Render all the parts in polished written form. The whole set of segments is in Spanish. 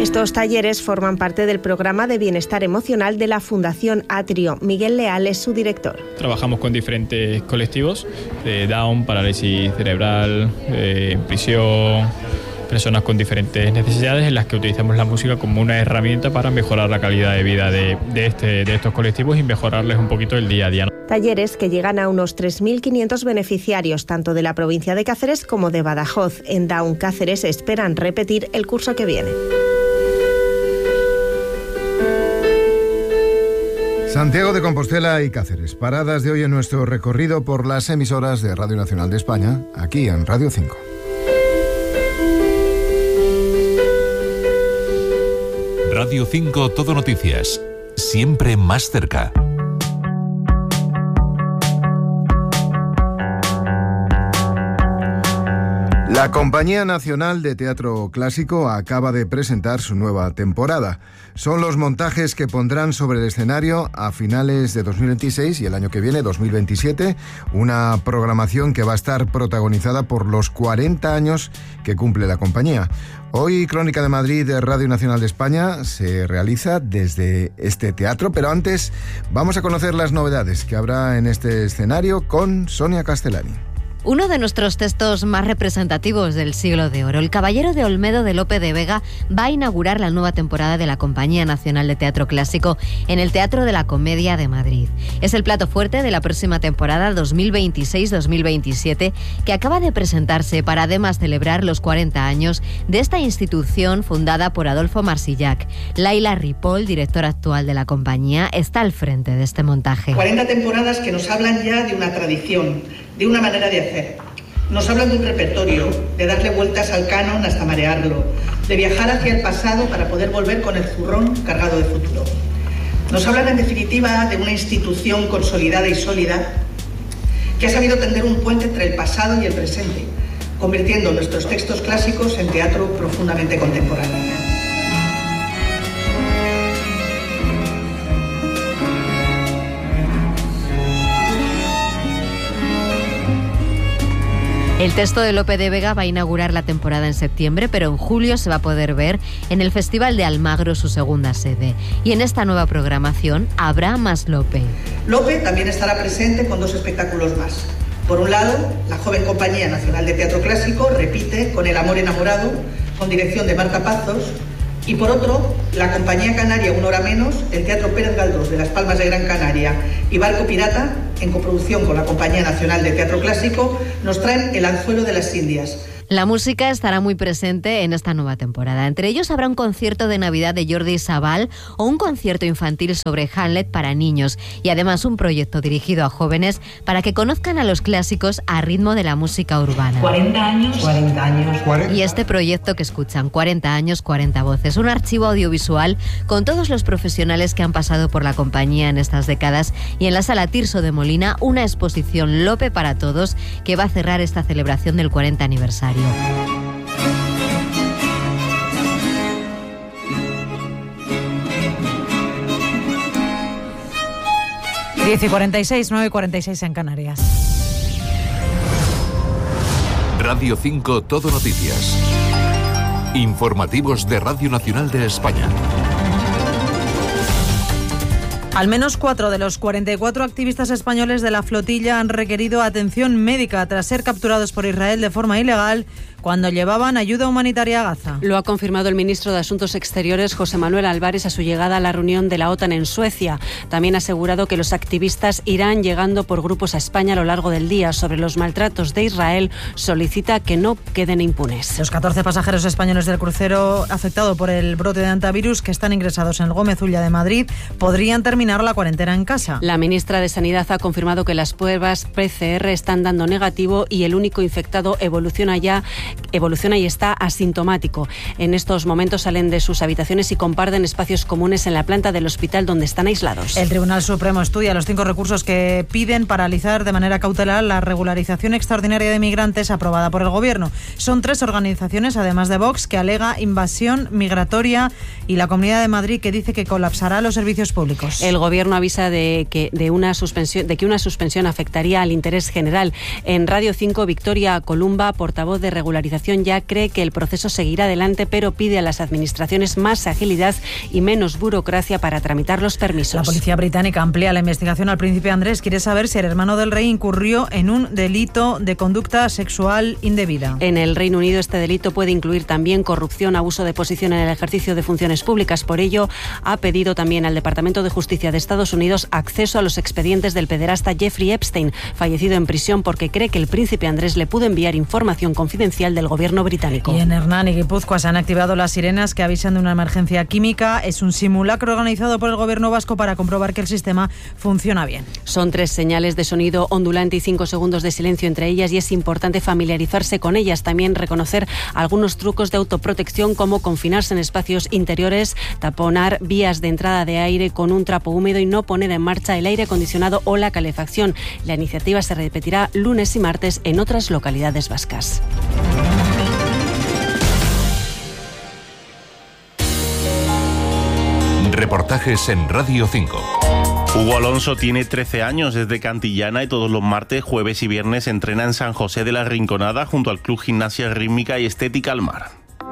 Estos talleres forman parte del programa de bienestar emocional de la Fundación Atrio. Miguel Leal es su director. Trabajamos con diferentes colectivos de Down, parálisis cerebral, prisión, personas con diferentes necesidades, en las que utilizamos la música como una herramienta para mejorar la calidad de vida de estos colectivos y mejorarles un poquito el día a día. Talleres que llegan a unos 3.500 beneficiarios, tanto de la provincia de Cáceres como de Badajoz. En Down Cáceres esperan repetir el curso que viene. Santiago de Compostela y Cáceres, paradas de hoy en nuestro recorrido por las emisoras de Radio Nacional de España, aquí en Radio 5. Radio 5 Todo Noticias, siempre más cerca. La Compañía Nacional de Teatro Clásico acaba de presentar su nueva temporada. Son los montajes que pondrán sobre el escenario a finales de 2026 y el año que viene, 2027, una programación que va a estar protagonizada por los 40 años que cumple la compañía. Hoy Crónica de Madrid de Radio Nacional de España se realiza desde este teatro, pero antes vamos a conocer las novedades que habrá en este escenario con Sonia Castellani. Uno de nuestros textos más representativos del siglo de oro, El Caballero de Olmedo de Lope de Vega, va a inaugurar la nueva temporada de la Compañía Nacional de Teatro Clásico en el Teatro de la Comedia de Madrid. Es el plato fuerte de la próxima temporada 2026-2027 que acaba de presentarse para además celebrar los 40 años de esta institución fundada por Adolfo Marsillac. Laila Ripoll, directora actual de la compañía, está al frente de este montaje. 40 temporadas que nos hablan ya de una tradición, de una manera de hacer. Nos hablan de un repertorio, de darle vueltas al canon hasta marearlo, de viajar hacia el pasado para poder volver con el zurrón cargado de futuro. Nos hablan en definitiva de una institución consolidada y sólida que ha sabido tender un puente entre el pasado y el presente, convirtiendo nuestros textos clásicos en teatro profundamente contemporáneo. El texto de Lope de Vega va a inaugurar la temporada en septiembre, pero en julio se va a poder ver en el Festival de Almagro, su segunda sede. Y en esta nueva programación habrá más Lope. Lope también estará presente con dos espectáculos más. Por un lado, la joven Compañía Nacional de Teatro Clásico repite con El amor enamorado, con dirección de Marta Pazos, y por otro, la Compañía Canaria Una hora menos, el Teatro Pérez Galdós de Las Palmas de Gran Canaria y Barco Pirata, en coproducción con la Compañía Nacional de Teatro Clásico, nos traen El anzuelo de las Indias. La música estará muy presente en esta nueva temporada. Entre ellos habrá un concierto de Navidad de Jordi Sabal o un concierto infantil sobre Hamlet para niños y además un proyecto dirigido a jóvenes para que conozcan a los clásicos a ritmo de la música urbana. 40 años. Y este proyecto que escuchan, 40 años, 40 voces, un archivo audiovisual con todos los profesionales que han pasado por la compañía en estas décadas y en la Sala Tirso de Molina una exposición Lope para todos que va a cerrar esta celebración del 40 aniversario. 10:46, 9:46 en Canarias. Radio 5 Todo Noticias. Informativos de Radio Nacional de España. Al menos 4 de los 44 activistas españoles de la flotilla han requerido atención médica tras ser capturados por Israel de forma ilegal cuando llevaban ayuda humanitaria a Gaza. Lo ha confirmado el ministro de Asuntos Exteriores, José Manuel Álvarez, a su llegada a la reunión de la OTAN en Suecia. También ha asegurado que los activistas irán llegando por grupos a España a lo largo del día. Sobre los maltratos de Israel, solicita que no queden impunes. Los 14 pasajeros españoles del crucero afectado por el brote de hantavirus que están ingresados en el Gómez Ulla de Madrid podrían terminar la cuarentena en casa. La ministra de Sanidad ha confirmado que las pruebas PCR están dando negativo y el único infectado evoluciona y está asintomático. En estos momentos salen de sus habitaciones y comparten espacios comunes en la planta del hospital donde están aislados. El Tribunal Supremo estudia los 5 recursos que piden paralizar de manera cautelar la regularización extraordinaria de migrantes aprobada por el Gobierno. Son 3 organizaciones, además de Vox, que alega invasión migratoria y la Comunidad de Madrid, que dice que colapsará los servicios públicos. El El Gobierno avisa de que una suspensión afectaría al interés general. En Radio 5, Victoria Columba, portavoz de regularización, ya cree que el proceso seguirá adelante, pero pide a las administraciones más agilidad y menos burocracia para tramitar los permisos. La policía británica amplía la investigación al príncipe Andrés. Quiere saber si el hermano del rey incurrió en un delito de conducta sexual indebida. En el Reino Unido este delito puede incluir también corrupción, abuso de posición en el ejercicio de funciones públicas. Por ello, ha pedido también al Departamento de Justicia de Estados Unidos acceso a los expedientes del pederasta Jeffrey Epstein, fallecido en prisión porque cree que el príncipe Andrés le pudo enviar información confidencial del gobierno británico. Y en Hernán y Guipúzcoa se han activado las sirenas que avisan de una emergencia química. Es un simulacro organizado por el gobierno vasco para comprobar que el sistema funciona bien. Son 3 señales de sonido ondulante y 5 segundos de silencio entre ellas, y es importante familiarizarse con ellas. También reconocer algunos trucos de autoprotección, como confinarse en espacios interiores, taponar vías de entrada de aire con un trapo húmedo y no poner en marcha el aire acondicionado o la calefacción. La iniciativa se repetirá lunes y martes en otras localidades vascas. Reportajes en Radio 5. Hugo Alonso tiene 13 años, es de Cantillana y todos los martes, jueves y viernes entrena en San José de la Rinconada junto al Club Gimnasia Rítmica y Estética Almar.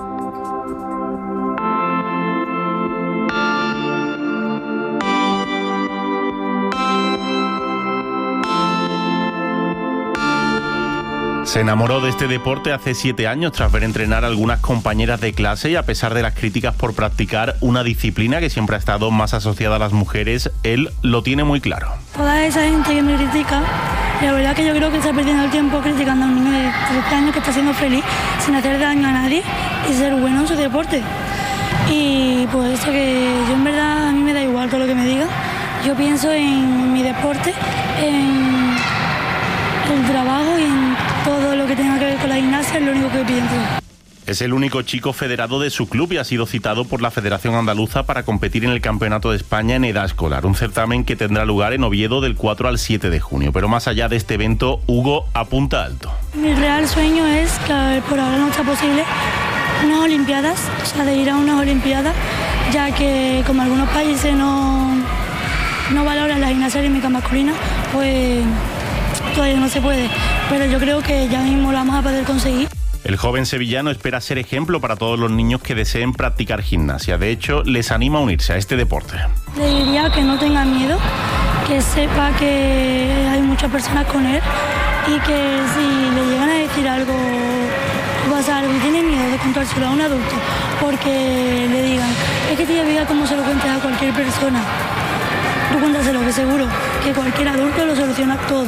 Se enamoró de este deporte hace 7 años tras ver entrenar a algunas compañeras de clase, y a pesar de las críticas por practicar una disciplina que siempre ha estado más asociada a las mujeres, él lo tiene muy claro. Toda esa gente que me critica, la verdad que yo creo que está perdiendo el tiempo criticando a un niño de 13 años que está siendo feliz sin hacer daño a nadie y ser bueno en su deporte. Y pues eso, que yo en verdad a mí me da igual todo lo que me digan. Yo pienso en mi deporte, en el trabajo y en todo lo que tenga que ver con la gimnasia, es lo único que pienso. Es el único chico federado de su club y ha sido citado por la Federación Andaluza para competir en el Campeonato de España en edad escolar, un certamen que tendrá lugar en Oviedo del 4 al 7 de junio. Pero más allá de este evento, Hugo apunta alto. Mi real sueño es, que por ahora no está posible, unas Olimpiadas, o sea, de ir a unas Olimpiadas, ya que como algunos países no valoran la gimnasia rítmica masculina, pues todavía no se puede, pero yo creo que ya mismo lo vamos a poder conseguir. El joven sevillano espera ser ejemplo para todos los niños que deseen practicar gimnasia. De hecho, les anima a unirse a este deporte. Le diría que no tenga miedo, que sepa que hay muchas personas con él y que si le llegan a decir algo o pasa algo y tiene miedo de contárselo a un adulto, porque le digan, es que tiene vida como se lo cuentes a cualquier persona. Tú cuéntaselo, que seguro que cualquier adulto lo soluciona todo.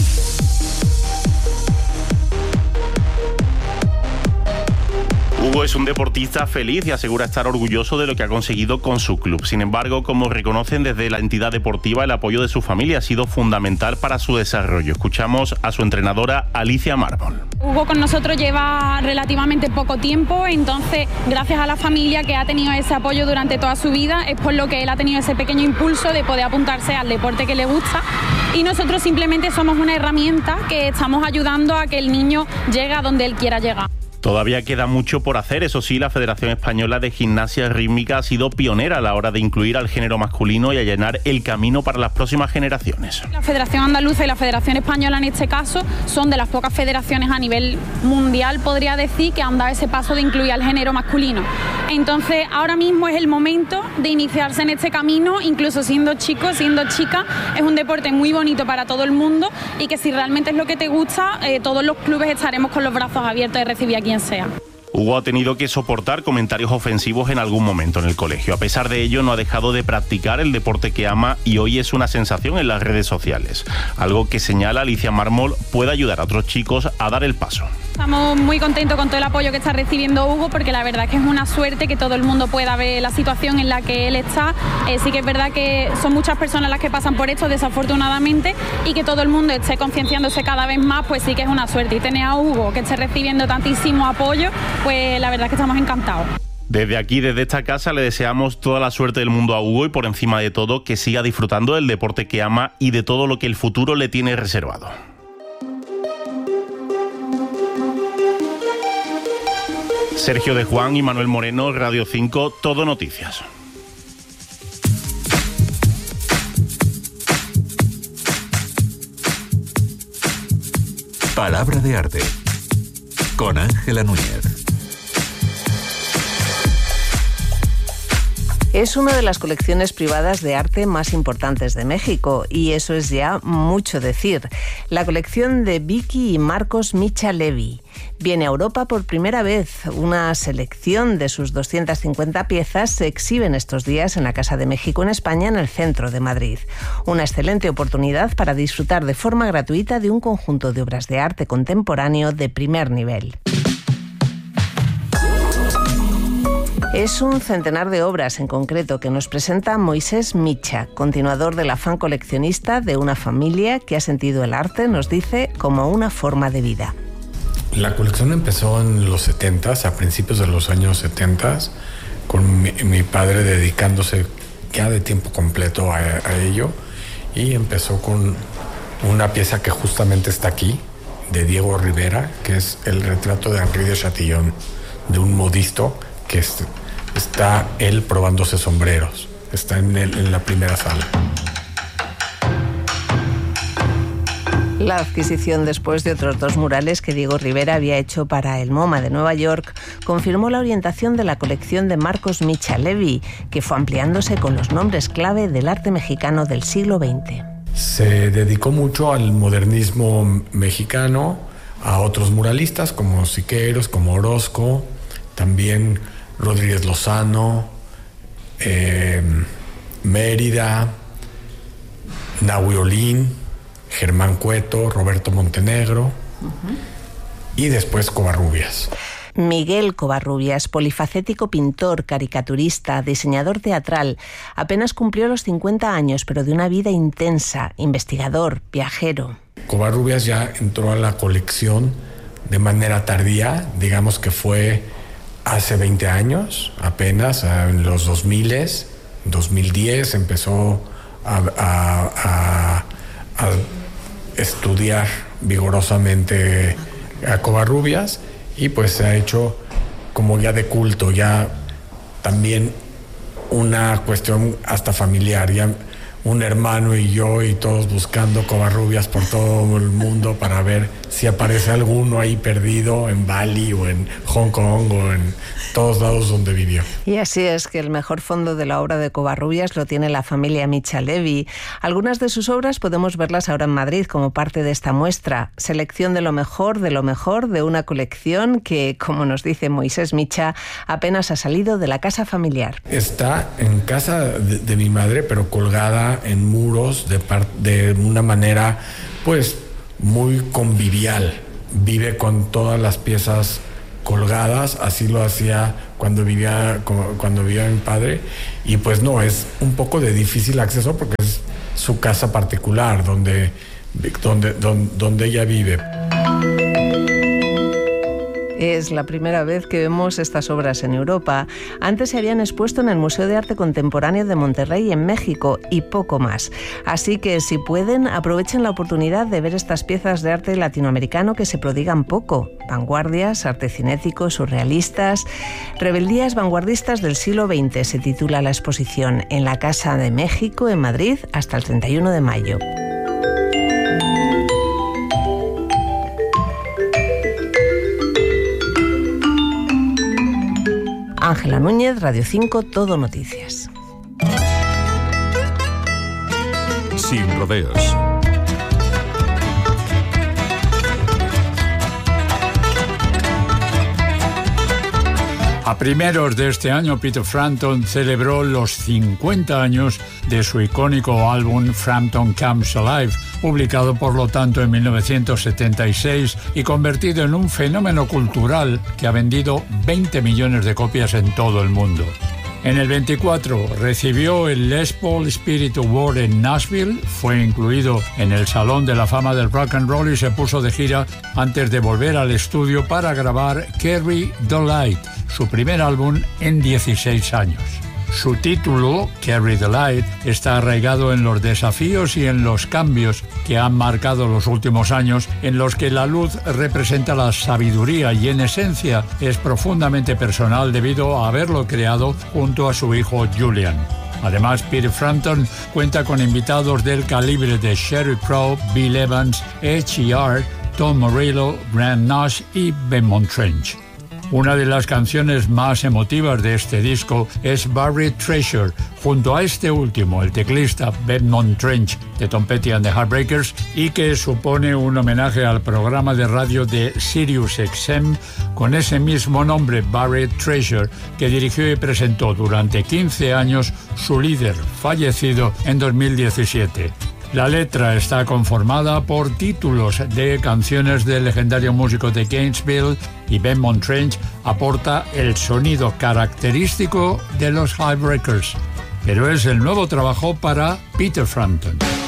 Hugo es un deportista feliz y asegura estar orgulloso de lo que ha conseguido con su club. Sin embargo, como reconocen desde la entidad deportiva, el apoyo de su familia ha sido fundamental para su desarrollo. Escuchamos a su entrenadora Alicia Mármol. Hugo con nosotros lleva relativamente poco tiempo, entonces gracias a la familia que ha tenido ese apoyo durante toda su vida, es por lo que él ha tenido ese pequeño impulso de poder apuntarse al deporte que le gusta, y nosotros simplemente somos una herramienta que estamos ayudando a que el niño llegue a donde él quiera llegar. Todavía queda mucho por hacer, eso sí, la Federación Española de Gimnasia Rítmica ha sido pionera a la hora de incluir al género masculino y allanar el camino para las próximas generaciones. La Federación Andaluza y la Federación Española en este caso son de las pocas federaciones a nivel mundial, podría decir, que han dado ese paso de incluir al género masculino. Entonces, ahora mismo es el momento de iniciarse en este camino, incluso siendo chico, siendo chica. Es un deporte muy bonito para todo el mundo y que si realmente es lo que te gusta, todos los clubes estaremos con los brazos abiertos de recibir a quien sea. Hugo ha tenido que soportar comentarios ofensivos en algún momento en el colegio. A pesar de ello, no ha dejado de practicar el deporte que ama y hoy es una sensación en las redes sociales. Algo que, señala Alicia Mármol, puede ayudar a otros chicos a dar el paso. Estamos muy contentos con todo el apoyo que está recibiendo Hugo, porque la verdad es que es una suerte que todo el mundo pueda ver la situación en la que él está. Sí que es verdad que son muchas personas las que pasan por esto, desafortunadamente, y que todo el mundo esté concienciándose cada vez más, pues sí que es una suerte. Y tener a Hugo que esté recibiendo tantísimo apoyo, pues la verdad es que estamos encantados. Desde aquí, desde esta casa, le deseamos toda la suerte del mundo a Hugo y, por encima de todo, que siga disfrutando del deporte que ama y de todo lo que el futuro le tiene reservado. Sergio de Juan y Manuel Moreno, Radio 5, Todo Noticias. Palabra de arte. Con Ángela Núñez. Es una de las colecciones privadas de arte más importantes de México y eso es ya mucho decir. La colección de Vicky y Marcos Micha-Levi. Viene a Europa por primera vez. Una selección de sus 250 piezas se exhiben estos días en la Casa de México en España, en el centro de Madrid. Una excelente oportunidad para disfrutar de forma gratuita de un conjunto de obras de arte contemporáneo de primer nivel. Es un centenar de obras en concreto que nos presenta Moisés Micha, continuador del afán coleccionista de una familia que ha sentido el arte, nos dice, como una forma de vida. La colección empezó en los 70s, a principios de los años 70s, con mi padre dedicándose ya de tiempo completo a ello, y empezó con una pieza que justamente está aquí, de Diego Rivera, que es el retrato de Henri de Chatillon, de un modisto que está él probándose sombreros. Está en la primera sala. La adquisición, después de otros 2 murales que Diego Rivera había hecho para el MoMA de Nueva York, confirmó la orientación de la colección de Marcos Micha-Levi, que fue ampliándose con los nombres clave del arte mexicano del siglo XX. Se dedicó mucho al modernismo mexicano, a otros muralistas como Siqueiros, como Orozco, también Rodríguez Lozano, Mérida, Nahui Olin, Germán Cueto, Roberto Montenegro y después Covarrubias. Miguel Covarrubias, polifacético pintor, caricaturista, diseñador teatral, apenas cumplió los 50 años, pero de una vida intensa, investigador, viajero. Covarrubias ya entró a la colección de manera tardía, digamos que fue hace 20 años, apenas, en los 2000s, 2010 empezó a estudiar vigorosamente a Covarrubias y pues se ha hecho como ya de culto, ya también una cuestión hasta familiar, ya un hermano y yo y todos buscando Covarrubias por todo el mundo para ver si aparece alguno ahí perdido en Bali o en Hong Kong o en todos lados donde vivió. Y así es que el mejor fondo de la obra de Covarrubias lo tiene la familia Micha-Levi. Algunas de sus obras podemos verlas ahora en Madrid como parte de esta muestra. Selección de lo mejor de una colección que, como nos dice Moisés Micha, apenas ha salido de la casa familiar. Está en casa de mi madre, pero colgada en muros de una manera pues muy convivial. Vive con todas las piezas colgadas, así lo hacía cuando vivía mi padre, y pues no, es un poco de difícil acceso porque es su casa particular donde ella vive. Es la primera vez que vemos estas obras en Europa. Antes se habían expuesto en el Museo de Arte Contemporáneo de Monterrey, en México, y poco más. Así que, si pueden, aprovechen la oportunidad de ver estas piezas de arte latinoamericano que se prodigan poco. Vanguardias, arte cinético, surrealistas, rebeldías vanguardistas del siglo XX, se titula la exposición, en la Casa de México, en Madrid, hasta el 31 de mayo. Ángela Núñez, Radio 5, Todo Noticias. Sin rodeos. A primeros de este año, Peter Frampton celebró los 50 años de su icónico álbum Frampton Comes Alive, publicado por lo tanto en 1976 y convertido en un fenómeno cultural que ha vendido 20 millones de copias en todo el mundo. En el 24 recibió el Les Paul Spirit Award en Nashville, fue incluido en el Salón de la Fama del Rock and Roll y se puso de gira antes de volver al estudio para grabar Carry the Light, su primer álbum en 16 años. Su título, Carry the Light, está arraigado en los desafíos y en los cambios que han marcado los últimos años, en los que la luz representa la sabiduría y en esencia es profundamente personal debido a haberlo creado junto a su hijo Julian. Además, Peter Frampton cuenta con invitados del calibre de Sheryl Crow, Bill Evans, H.E.R., Tom Morello, Grant Nash y Benmont Trench. Una de las canciones más emotivas de este disco es Buried Treasure, junto a este último, el teclista Benmont Trench de Tom Petty and the Heartbreakers, y que supone un homenaje al programa de radio de Sirius XM con ese mismo nombre, Buried Treasure, que dirigió y presentó durante 15 años su líder, fallecido en 2017. La letra está conformada por títulos de canciones del legendario músico de Gainesville, y Benmont Trench aporta el sonido característico de los Heartbreakers, pero es el nuevo trabajo para Peter Frampton.